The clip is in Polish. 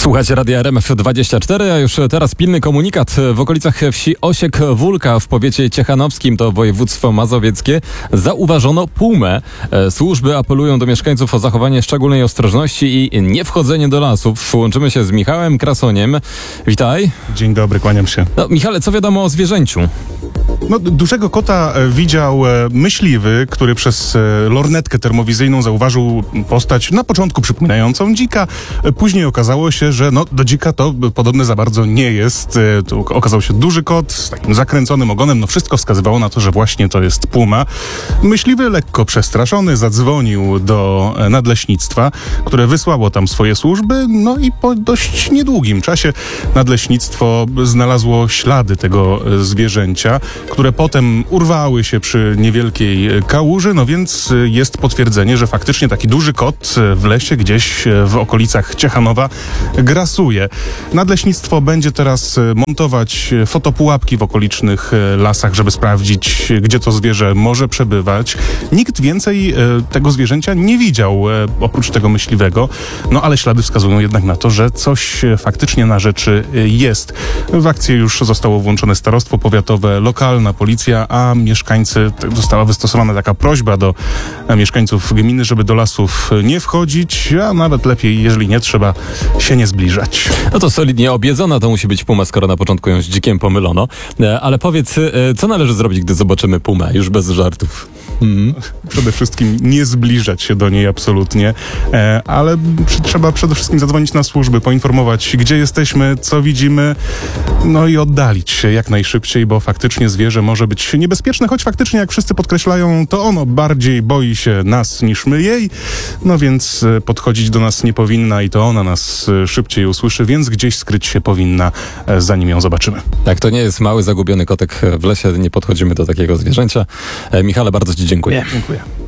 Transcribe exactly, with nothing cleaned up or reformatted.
Słuchajcie Radia R M F dwadzieścia cztery, a już teraz pilny komunikat. W okolicach wsi Osiek-Wólka w powiecie ciechanowskim, to województwo mazowieckie, zauważono pumę. Służby apelują do mieszkańców o zachowanie szczególnej ostrożności i nie wchodzenie do lasów. Łączymy się z Michałem Krasoniem. Witaj. Dzień dobry, kłaniam się. No, Michale, co wiadomo o zwierzęciu? No, dużego kota widział myśliwy, który przez lornetkę termowizyjną zauważył postać na początku przypominającą dzika. Później okazało się, że no, do dzika to podobne za bardzo nie jest. Tu okazał się duży kot z takim zakręconym ogonem. No, wszystko wskazywało na to, że właśnie to jest puma. Myśliwy, lekko przestraszony, zadzwonił do nadleśnictwa, które wysłało tam swoje służby. No i po dość niedługim czasie nadleśnictwo znalazło ślady tego zwierzęcia, które potem urwały się przy niewielkiej kałuży, no więc jest potwierdzenie, że faktycznie taki duży kot w lesie gdzieś w okolicach Ciechanowa grasuje. Nadleśnictwo będzie teraz montować fotopułapki w okolicznych lasach, żeby sprawdzić, gdzie to zwierzę może przebywać. Nikt więcej tego zwierzęcia nie widział, oprócz tego myśliwego, no ale ślady wskazują jednak na to, że coś faktycznie na rzeczy jest. W akcję już zostało włączone starostwo powiatowe, lokalna policja, a mieszkańcy, została wystosowana taka prośba do mieszkańców gminy, żeby do lasów nie wchodzić, a nawet lepiej, jeżeli nie trzeba, się nie zbliżać. No to solidnie obiedzona to musi być puma, skoro na początku ją z dzikiem pomylono. Ale powiedz, co należy zrobić, gdy zobaczymy pumę? Już bez żartów. Mm. Przede wszystkim nie zbliżać się do niej absolutnie, e, ale przy, trzeba przede wszystkim zadzwonić na służby, poinformować, gdzie jesteśmy, co widzimy, no i oddalić się jak najszybciej, bo faktycznie zwierzę może być niebezpieczne, choć faktycznie, jak wszyscy podkreślają, to ono bardziej boi się nas niż my jej, no więc e, podchodzić do nas nie powinna i to ona nas e, szybciej usłyszy, więc gdzieś skryć się powinna, e, zanim ją zobaczymy. Tak, to nie jest mały, zagubiony kotek w lesie, nie podchodzimy do takiego zwierzęcia. E, Michale, bardzo Ci dziękuję. Dziękuję.